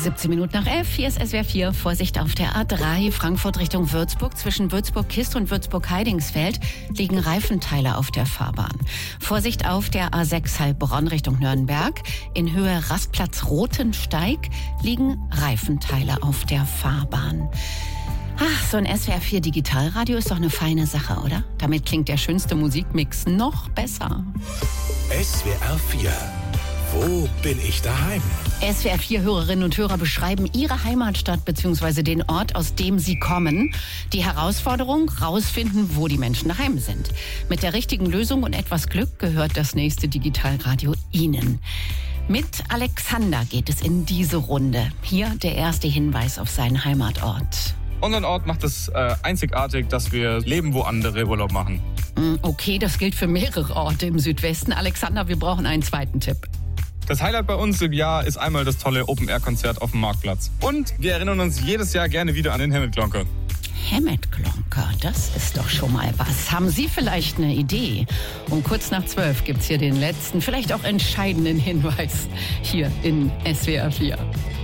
17 Minuten nach 11, hier ist SWR 4. Vorsicht auf der A3 Frankfurt Richtung Würzburg. Zwischen Würzburg-Kist und Würzburg-Heidingsfeld liegen Reifenteile auf der Fahrbahn. Vorsicht auf der A6 Heilbronn Richtung Nürnberg. In Höhe Rastplatz Rothensteig liegen Reifenteile auf der Fahrbahn. Ach, so ein SWR 4 Digitalradio ist doch eine feine Sache, oder? Damit klingt der schönste Musikmix noch besser. SWR 4. Wo bin ich daheim? SWR 4 Hörerinnen und Hörer beschreiben ihre Heimatstadt bzw. den Ort, aus dem sie kommen. Die Herausforderung, rausfinden, wo die Menschen daheim sind. Mit der richtigen Lösung und etwas Glück gehört das nächste Digitalradio Ihnen. Mit Alexander geht es in diese Runde. Hier der erste Hinweis auf seinen Heimatort. Unseren Ort macht es einzigartig, dass wir leben, wo andere Urlaub machen. Okay, das gilt für mehrere Orte im Südwesten. Alexander, wir brauchen einen zweiten Tipp. Das Highlight bei uns im Jahr ist einmal das tolle Open-Air-Konzert auf dem Marktplatz. Und wir erinnern uns jedes Jahr gerne wieder an den Hammett-Glonker. Hammett-Glonker, das ist doch schon mal was. Haben Sie vielleicht eine Idee? Um kurz nach 12 gibt's hier den letzten, vielleicht auch entscheidenden Hinweis hier in SWR 4.